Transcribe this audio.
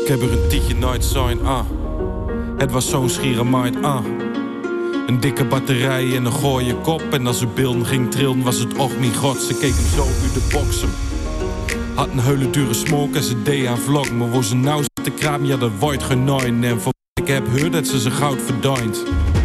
heb er een tietje nooit zijn, Het was zo'n schiere mind, Een dikke batterij en een gooie kop. En als ze beelden ging trillen was het och mijn god. Ze keek hem zo uit de boksen. Had een hele dure smoke en ze deed aan vlog. Maar waar ze nou zit te kraam, ja dat wordt genooid. En voor ik heb gehoord dat ze goud verdient.